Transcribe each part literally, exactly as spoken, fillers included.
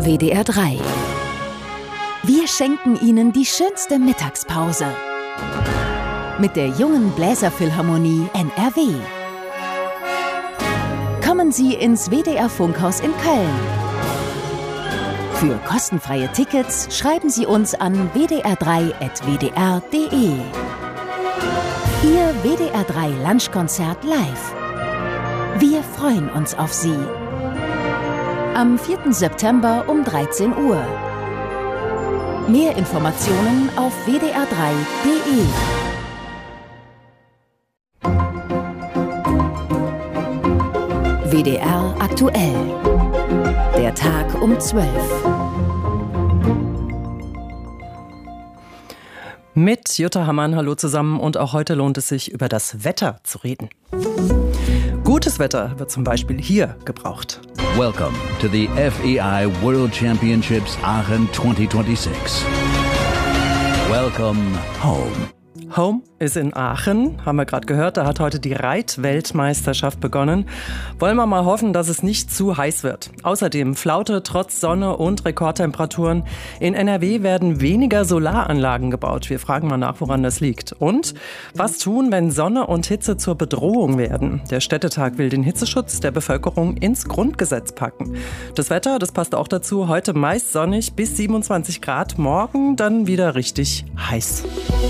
W D R drei. Wir schenken Ihnen die schönste Mittagspause. Mit der jungen Bläserphilharmonie N R W. Kommen Sie ins W D R-Funkhaus in Köln. Für kostenfreie Tickets schreiben Sie uns an w d r drei at w d r punkt d e. Ihr W D R drei Lunchkonzert live. Wir freuen uns auf Sie. Am vierten September um dreizehn Uhr. Mehr Informationen auf w d r drei punkt d e. W D R aktuell. Der Tag um zwölf. Mit Jutta Hammann, hallo zusammen, und auch heute lohnt es sich, über das Wetter zu reden. Gutes Wetter wird zum Beispiel hier gebraucht. Welcome to the F E I World Championships Aachen twenty twenty-six. Welcome home. Home ist in Aachen, haben wir gerade gehört. Da hat heute die Reitweltmeisterschaft begonnen. Wollen wir mal hoffen, dass es nicht zu heiß wird. Außerdem Flaute trotz Sonne und Rekordtemperaturen. In N R W werden weniger Solaranlagen gebaut. Wir fragen mal nach, woran das liegt. Und was tun, wenn Sonne und Hitze zur Bedrohung werden? Der Städtetag will den Hitzeschutz der Bevölkerung ins Grundgesetz packen. Das Wetter, das passt auch dazu. Heute meist sonnig bis siebenundzwanzig Grad. Morgen dann wieder richtig heiß.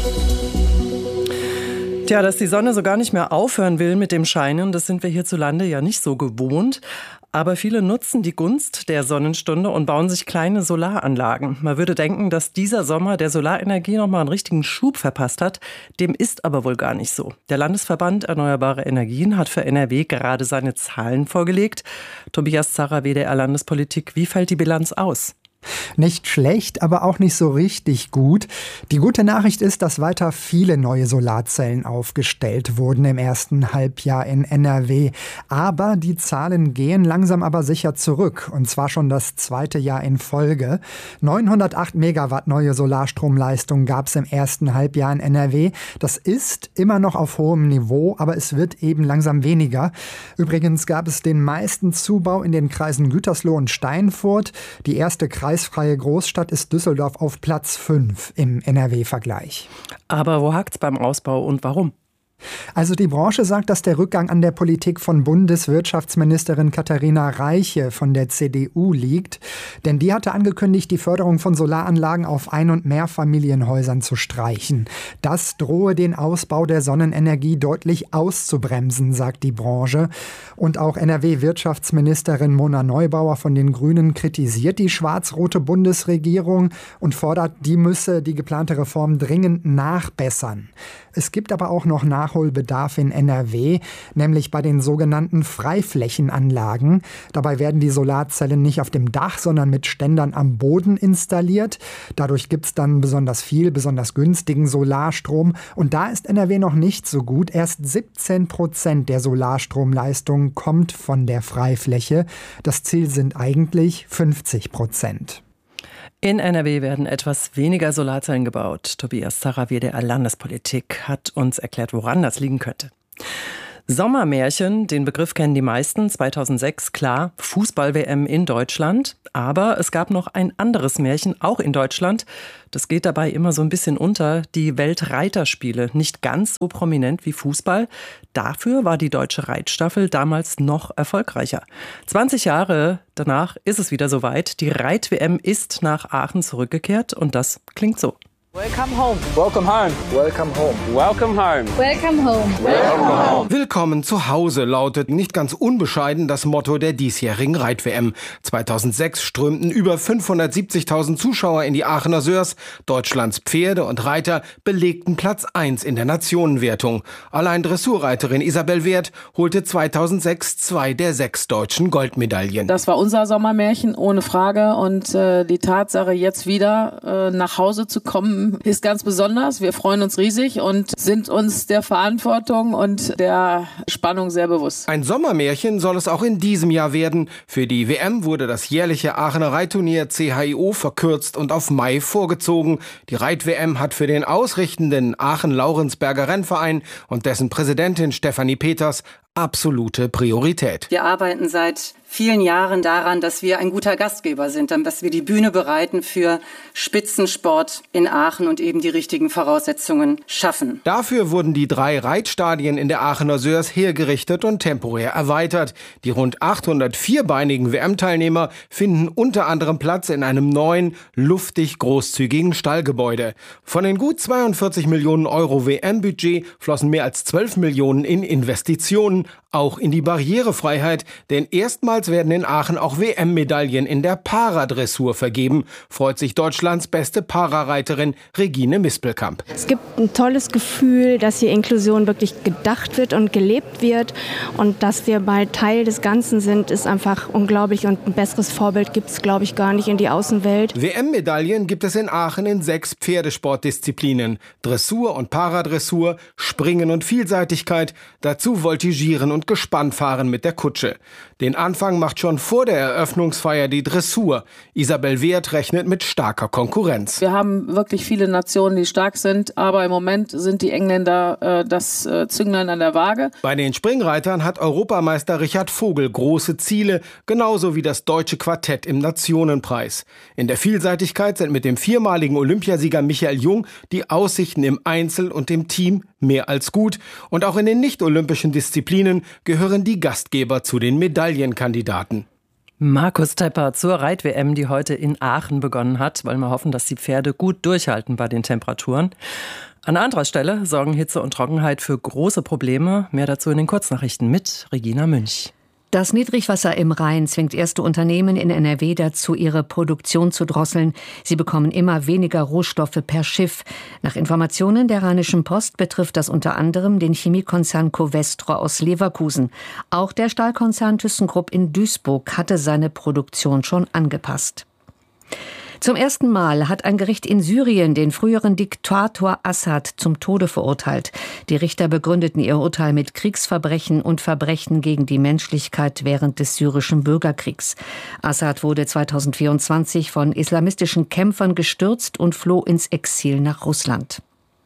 Tja, dass die Sonne so gar nicht mehr aufhören will mit dem Scheinen, das sind wir hierzulande ja nicht so gewohnt. Aber viele nutzen die Gunst der Sonnenstunde und bauen sich kleine Solaranlagen. Man würde denken, dass dieser Sommer der Solarenergie nochmal einen richtigen Schub verpasst hat. Dem ist aber wohl gar nicht so. Der Landesverband Erneuerbare Energien hat für N R W gerade seine Zahlen vorgelegt. Tobias Zarrer, W D R Landespolitik, wie fällt die Bilanz aus? Nicht schlecht, aber auch nicht so richtig gut. Die gute Nachricht ist, dass weiter viele neue Solarzellen aufgestellt wurden im ersten Halbjahr in N R W. Aber die Zahlen gehen langsam aber sicher zurück. Und zwar schon das zweite Jahr in Folge. neunhundertacht Megawatt neue Solarstromleistung gab es im ersten Halbjahr in N R W. Das ist immer noch auf hohem Niveau, aber es wird eben langsam weniger. Übrigens gab es den meisten Zubau in den Kreisen Gütersloh und Steinfurt. Die erste Kreis Kreisfreie Großstadt ist Düsseldorf auf Platz fünf im N R W-Vergleich. Aber wo hakt's beim Ausbau und warum? Also die Branche sagt, dass der Rückgang an der Politik von Bundeswirtschaftsministerin Katharina Reiche von der C D U liegt. Denn die hatte angekündigt, die Förderung von Solaranlagen auf Ein- und Mehrfamilienhäusern zu streichen. Das drohe den Ausbau der Sonnenenergie deutlich auszubremsen, sagt die Branche. Und auch N R W-Wirtschaftsministerin Mona Neubauer von den Grünen kritisiert die schwarz-rote Bundesregierung und fordert, die müsse die geplante Reform dringend nachbessern. Es gibt aber auch noch Nachholbedarf in N R W, nämlich bei den sogenannten Freiflächenanlagen. Dabei werden die Solarzellen nicht auf dem Dach, sondern mit Ständern am Boden installiert. Dadurch gibt es dann besonders viel, besonders günstigen Solarstrom. Und da ist N R W noch nicht so gut. Erst siebzehn Prozent der Solarstromleistung kommt von der Freifläche. Das Ziel sind eigentlich fünfzig Prozent. In N R W werden etwas weniger Solarzellen gebaut. Tobias Zarrer, W D R Landespolitik, hat uns erklärt, woran das liegen könnte. Sommermärchen, den Begriff kennen die meisten. zweitausendsechs, klar, Fußball-W M in Deutschland. Aber es gab noch ein anderes Märchen, auch in Deutschland. Das geht dabei immer so ein bisschen unter. Die Weltreiterspiele, nicht ganz so prominent wie Fußball. Dafür war die deutsche Reitstaffel damals noch erfolgreicher. zwanzig Jahre danach ist es wieder soweit. Die Reit-W M ist nach Aachen zurückgekehrt und das klingt so. Welcome home. Welcome home. Welcome home. Welcome home. Welcome home. Welcome home. Willkommen zu Hause lautet nicht ganz unbescheiden das Motto der diesjährigen Reit-W M. zweitausendsechs strömten über fünfhundertsiebzigtausend Zuschauer in die Aachener Sörs. Deutschlands Pferde und Reiter belegten Platz eins in der Nationenwertung. Allein Dressurreiterin Isabel Wert holte zweitausendsechs zwei der sechs deutschen Goldmedaillen. Das war unser Sommermärchen, ohne Frage. Und äh, die Tatsache, jetzt wieder äh, nach Hause zu kommen, ist ganz besonders. Wir freuen uns riesig und sind uns der Verantwortung und der Spannung sehr bewusst. Ein Sommermärchen soll es auch in diesem Jahr werden. Für die W M wurde das jährliche Aachener Reitturnier C H I O verkürzt und auf Mai vorgezogen. Die Reit-W M hat für den ausrichtenden Aachen-Laurensberger Rennverein und dessen Präsidentin Stefanie Peters absolute Priorität. Wir arbeiten seit vielen Jahren daran, dass wir ein guter Gastgeber sind, dass wir die Bühne bereiten für Spitzensport in Aachen und eben die richtigen Voraussetzungen schaffen. Dafür wurden die drei Reitstadien in der Aachener Sörs hergerichtet und temporär erweitert. Die rund achthundert vierbeinigen W M-Teilnehmer finden unter anderem Platz in einem neuen, luftig großzügigen Stallgebäude. Von den gut zweiundvierzig Millionen Euro W M-Budget flossen mehr als zwölf Millionen in Investitionen, auch in die Barrierefreiheit, denn erstmals werden in Aachen auch W M-Medaillen in der Paradressur vergeben, freut sich Deutschlands beste Parareiterin Regine Mispelkamp. Es gibt ein tolles Gefühl, dass hier Inklusion wirklich gedacht wird und gelebt wird und dass wir mal Teil des Ganzen sind, ist einfach unglaublich und ein besseres Vorbild gibt es, glaube ich, gar nicht in die Außenwelt. W M-Medaillen gibt es in Aachen in sechs Pferdesportdisziplinen, Dressur und Paradressur, Springen und Vielseitigkeit, dazu Voltigieren und Gespannfahren mit der Kutsche. Den Anfang macht schon vor der Eröffnungsfeier die Dressur. Isabel Wehrt rechnet mit starker Konkurrenz. Wir haben wirklich viele Nationen, die stark sind, aber im Moment sind die Engländer äh, das äh, Zünglein an der Waage. Bei den Springreitern hat Europameister Richard Vogel große Ziele, genauso wie das deutsche Quartett im Nationenpreis. In der Vielseitigkeit sind mit dem viermaligen Olympiasieger Michael Jung die Aussichten im Einzel und im Team mehr als gut. Und auch in den nicht-olympischen Disziplinen gehören die Gastgeber zu den Medaillenkandidaten. Markus Tepper zur Reit-W M, die heute in Aachen begonnen hat, weil wir hoffen, dass die Pferde gut durchhalten bei den Temperaturen. An anderer Stelle sorgen Hitze und Trockenheit für große Probleme. Mehr dazu in den Kurznachrichten mit Regina Münch. Das Niedrigwasser im Rhein zwingt erste Unternehmen in N R W dazu, ihre Produktion zu drosseln. Sie bekommen immer weniger Rohstoffe per Schiff. Nach Informationen der Rheinischen Post betrifft das unter anderem den Chemiekonzern Covestro aus Leverkusen. Auch der Stahlkonzern ThyssenKrupp in Duisburg hatte seine Produktion schon angepasst. Zum ersten Mal hat ein Gericht in Syrien den früheren Diktator Assad zum Tode verurteilt. Die Richter begründeten ihr Urteil mit Kriegsverbrechen und Verbrechen gegen die Menschlichkeit während des syrischen Bürgerkriegs. Assad wurde zweitausendvierundzwanzig von islamistischen Kämpfern gestürzt und floh ins Exil nach Russland.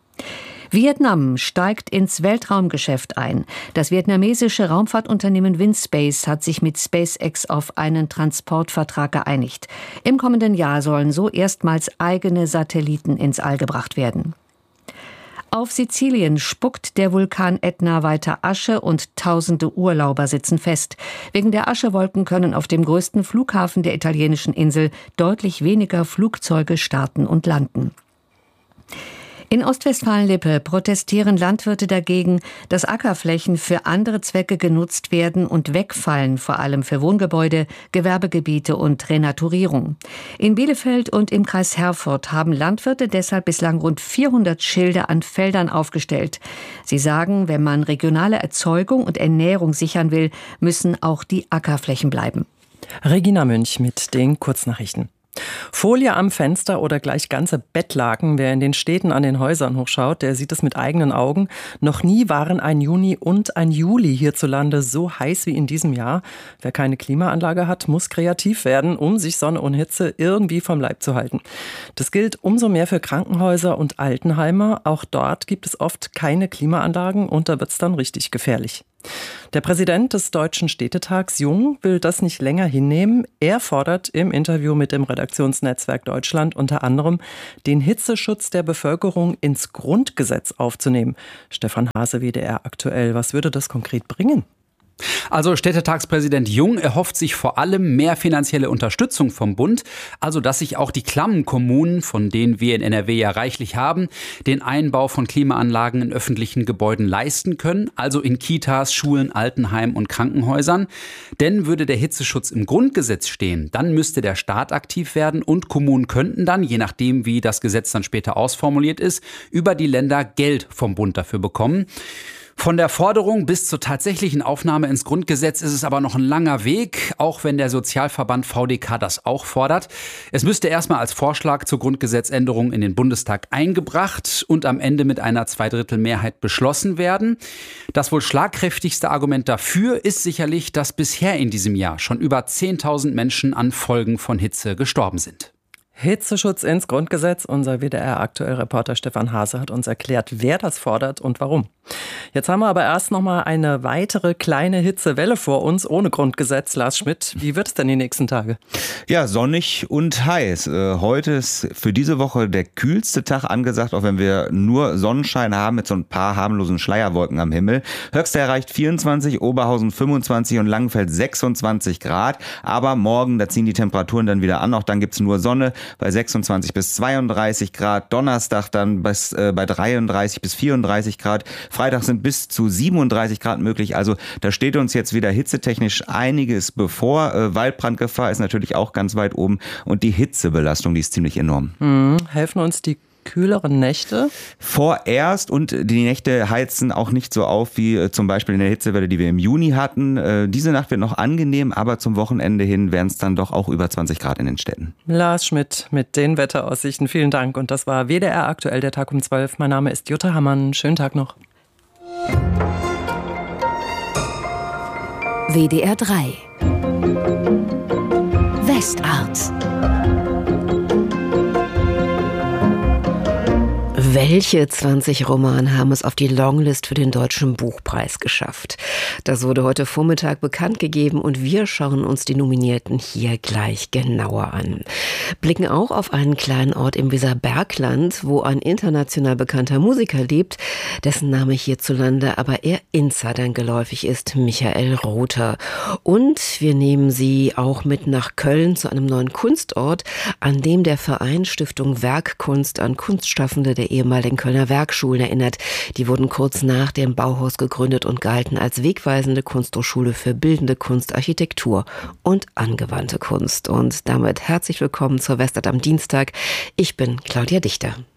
Vietnam steigt ins Weltraumgeschäft ein. Das vietnamesische Raumfahrtunternehmen Winspace hat sich mit SpaceX auf einen Transportvertrag geeinigt. Im kommenden Jahr sollen so erstmals eigene Satelliten ins All gebracht werden. Auf Sizilien spuckt der Vulkan Ätna weiter Asche und tausende Urlauber sitzen fest. Wegen der Aschewolken können auf dem größten Flughafen der italienischen Insel deutlich weniger Flugzeuge starten und landen. In Ostwestfalen-Lippe protestieren Landwirte dagegen, dass Ackerflächen für andere Zwecke genutzt werden und wegfallen, vor allem für Wohngebäude, Gewerbegebiete und Renaturierung. In Bielefeld und im Kreis Herford haben Landwirte deshalb bislang rund vierhundert Schilder an Feldern aufgestellt. Sie sagen, wenn man regionale Erzeugung und Ernährung sichern will, müssen auch die Ackerflächen bleiben. Regina Münch mit den Kurznachrichten. Folie am Fenster oder gleich ganze Bettlaken. Wer in den Städten an den Häusern hochschaut, der sieht es mit eigenen Augen. Noch nie waren ein Juni und ein Juli hierzulande so heiß wie in diesem Jahr. Wer keine Klimaanlage hat, muss kreativ werden, um sich Sonne und Hitze irgendwie vom Leib zu halten. Das gilt umso mehr für Krankenhäuser und Altenheime. Auch dort gibt es oft keine Klimaanlagen und da wird es dann richtig gefährlich. Der Präsident des Deutschen Städtetags, Jung, will das nicht länger hinnehmen. Er fordert im Interview mit dem Redaktionsnetzwerk Deutschland unter anderem, den Hitzeschutz der Bevölkerung ins Grundgesetz aufzunehmen. Stefan Hase, W D R aktuell. Was würde das konkret bringen? Also Städtetagspräsident Jung erhofft sich vor allem mehr finanzielle Unterstützung vom Bund, also dass sich auch die klammen Kommunen, von denen wir in N R W ja reichlich haben, den Einbau von Klimaanlagen in öffentlichen Gebäuden leisten können, also in Kitas, Schulen, Altenheimen und Krankenhäusern. Denn würde der Hitzeschutz im Grundgesetz stehen, dann müsste der Staat aktiv werden und Kommunen könnten dann, je nachdem wie das Gesetz dann später ausformuliert ist, über die Länder Geld vom Bund dafür bekommen. Von der Forderung bis zur tatsächlichen Aufnahme ins Grundgesetz ist es aber noch ein langer Weg, auch wenn der Sozialverband V D K das auch fordert. Es müsste erstmal als Vorschlag zur Grundgesetzänderung in den Bundestag eingebracht und am Ende mit einer Zweidrittelmehrheit beschlossen werden. Das wohl schlagkräftigste Argument dafür ist sicherlich, dass bisher in diesem Jahr schon über zehntausend Menschen an Folgen von Hitze gestorben sind. Hitzeschutz ins Grundgesetz. Unser W D R-Aktuell-Reporter Stefan Hase hat uns erklärt, wer das fordert und warum. Jetzt haben wir aber erst noch mal eine weitere kleine Hitzewelle vor uns ohne Grundgesetz. Lars Schmidt, wie wird es denn die nächsten Tage? Ja, sonnig und heiß. Heute ist für diese Woche der kühlste Tag angesagt, auch wenn wir nur Sonnenschein haben mit so ein paar harmlosen Schleierwolken am Himmel. Höchster erreicht vierundzwanzig, Oberhausen fünfundzwanzig und Langenfeld sechsundzwanzig Grad. Aber morgen, da ziehen die Temperaturen dann wieder an. Auch dann gibt's nur Sonne bei sechsundzwanzig bis zweiunddreißig Grad. Donnerstag dann bis, äh, bei dreiunddreißig bis vierunddreißig Grad. Freitag sind bis zu siebenunddreißig Grad möglich. Also da steht uns jetzt wieder hitzetechnisch einiges bevor. Äh, Waldbrandgefahr ist natürlich auch ganz weit oben. Und die Hitzebelastung, die ist ziemlich enorm. Hm, helfen uns die kühleren Nächte? Vorerst, und die Nächte heizen auch nicht so auf wie äh, zum Beispiel in der Hitzewelle, die wir im Juni hatten. Äh, diese Nacht wird noch angenehm, aber zum Wochenende hin werden es dann doch auch über zwanzig Grad in den Städten. Lars Schmidt mit den Wetteraussichten. Vielen Dank. Und das war W D R aktuell, der Tag um zwölf. Mein Name ist Jutta Hammann. Schönen Tag noch. W D R drei Westart. Welche zwanzig Romane haben es auf die Longlist für den Deutschen Buchpreis geschafft? Das wurde heute Vormittag bekannt gegeben und wir schauen uns die Nominierten hier gleich genauer an. Blicken auch auf einen kleinen Ort im Weserbergland, wo ein international bekannter Musiker lebt, dessen Name hierzulande aber eher Insidern geläufig ist, Michael Rother. Und wir nehmen Sie auch mit nach Köln zu einem neuen Kunstort, an dem der Verein Stiftung Werkkunst an Kunstschaffende der ehemaligen Kölner Werkschulen erinnert. Die wurden kurz nach dem Bauhaus gegründet und galten als wegweisende Kunsthochschule für bildende Kunst, Architektur und angewandte Kunst. Und damit herzlich willkommen zur Westart am Dienstag. Ich bin Claudia Dichter.